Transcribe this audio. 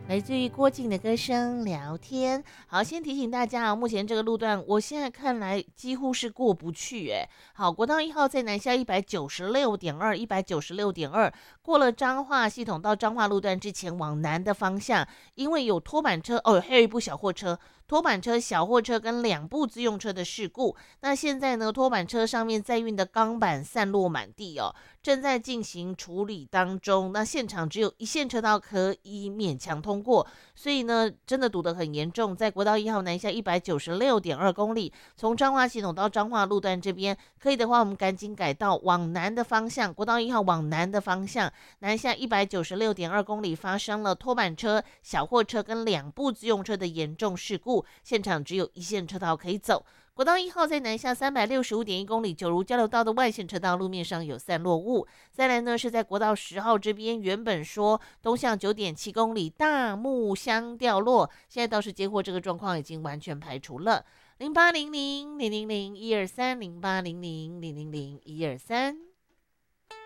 来自于郭靖的歌声聊天。好，先提醒大家啊，目前这个路段，我现在看来几乎是过不去。好，国道1号在南下196.2，196.2，过了彰化系统到彰化路段之前往南的方向，因为有拖板车哦，还有一部小货车。拖板车、小货车跟2部自用车的事故，那现在呢，拖板车上面载运的钢板散落满地哦，正在进行处理当中。那现场只有一线车道可以勉强通过，所以呢，真的堵得很严重。在国道1号南下196.2公里，从彰化系统到彰化路段这边，可以的话，我们赶紧改道往南的方向。国道1号往南的方向，南下196.2公里发生了拖板车、小货车跟2部自用车的严重事故，现场只有一线车道可以走。国道1号在南下365.1公里，九如交流道的外线车道路面上有散落物。再来呢，是在国道10号这边，原本说东向9.7公里大木箱掉落，现在倒是接获这个状况已经完全排除了。0800000123，0800000123。